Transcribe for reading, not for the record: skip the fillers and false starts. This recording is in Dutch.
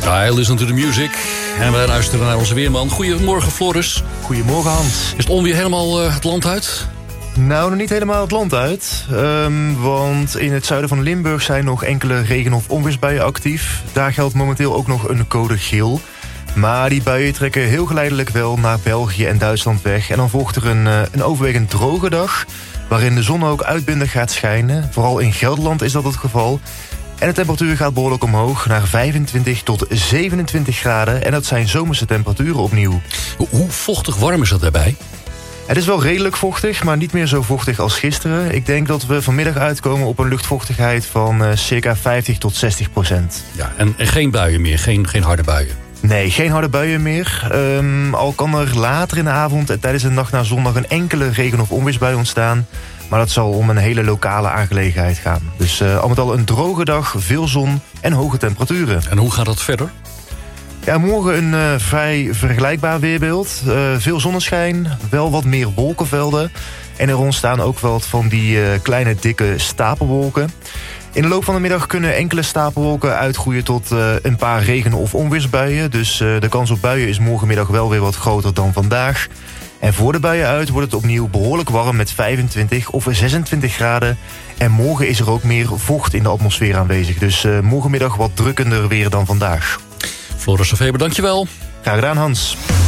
I listen to the music. En wij luisteren naar onze weerman. Goedemorgen, Floris. Goedemorgen, Hans. Is het onweer helemaal het land uit? Nou, nog niet helemaal het land uit. Want in het zuiden van Limburg zijn nog enkele regen- of onweersbuien actief. Daar geldt momenteel ook nog een code geel. Maar die buien trekken heel geleidelijk wel naar België en Duitsland weg. En dan volgt er een overwegend droge dag, waarin de zon ook uitbundig gaat schijnen. Vooral in Gelderland is dat het geval. En de temperatuur gaat behoorlijk omhoog naar 25 tot 27 graden. En dat zijn zomerse temperaturen opnieuw. Hoe vochtig warm is dat daarbij? Het is wel redelijk vochtig, maar niet meer zo vochtig als gisteren. Ik denk dat we vanmiddag uitkomen op een luchtvochtigheid van circa 50 tot 60%. Ja, en geen buien meer, geen harde buien? Nee, geen harde buien meer. Al kan er later in de avond en tijdens de nacht naar zondag een enkele regen- of onweersbui ontstaan. Maar dat zal om een hele lokale aangelegenheid gaan. Dus al met al een droge dag, veel zon en hoge temperaturen. En hoe gaat dat verder? Ja, morgen een vrij vergelijkbaar weerbeeld. Veel zonneschijn, wel wat meer wolkenvelden. En er ontstaan ook wel wat van die kleine dikke stapelwolken. In de loop van de middag kunnen enkele stapelwolken uitgroeien tot een paar regen- of onweersbuien. Dus de kans op buien is morgenmiddag wel weer wat groter dan vandaag. En voor de buien uit wordt het opnieuw behoorlijk warm met 25 of 26 graden. En morgen is er ook meer vocht in de atmosfeer aanwezig. Dus morgenmiddag wat drukkender weer dan vandaag. Floris de Veber, dankjewel. Graag gedaan, Hans.